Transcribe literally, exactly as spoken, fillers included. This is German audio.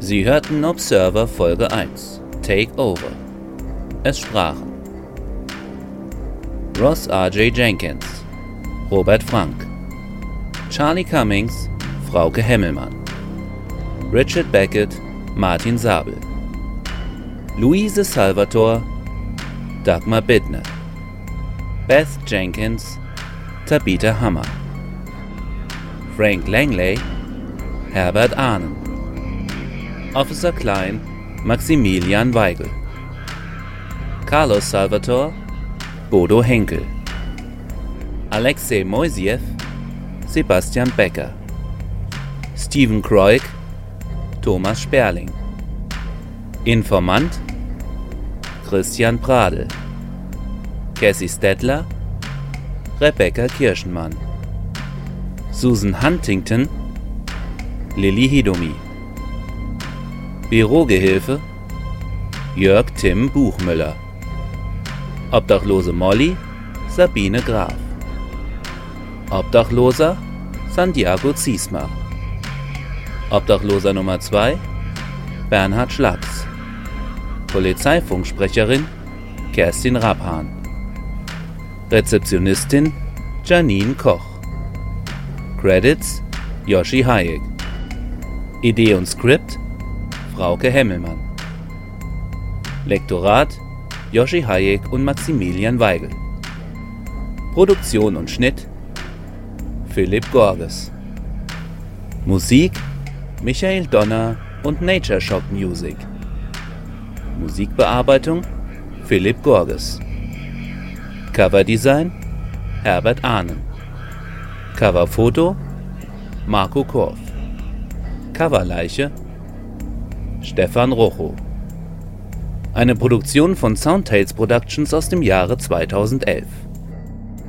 Sie hörten Observer Folge eins, Take Over. Es sprachen Ross R J. Jenkins, Robert Frank, Charlie Cummings, Frauke Hemmelmann, Richard Beckett, Martin Sabel, Luise Salvator, Dagmar Bittner, Beth Jenkins, Tabitha Hammer, Frank Langley, Herbert Ahnen, Officer Klein, Maximilian Weigel, Carlos Salvator, Bodo Henkel, Alexei Moisiev, Sebastian Becker, Steven Kroik, Thomas Sperling, Informant, Christian Pradel, Cassie Stettler, Rebecca Kirschenmann, Susan Huntington, Lilly Hidomi, Bürogehilfe, Jörg Tim Buchmüller, Obdachlose Molly, Sabine Graf, Obdachloser, Santiago Ziesmer, Obdachloser Nummer zwei, Bernhard Schlacks, Polizeifunksprecherin, Kerstin Rabhahn, Rezeptionistin, Janine Koch, Credits, Yoshi Hayek, Idee und Skript, Frauke Hemmelmann, Lektorat, Yoshi Hayek und Maximilian Weigel, Produktion und Schnitt, Philipp Gorges, Musik, Michael Donner und Nature Shock Music, Musikbearbeitung, Philipp Gorges, Coverdesign, Herbert Ahnen, Coverfoto, Marco Korf, Coverleiche, Stefan Rocho. Eine Produktion von Soundtales Productions aus dem Jahre zweitausendelf.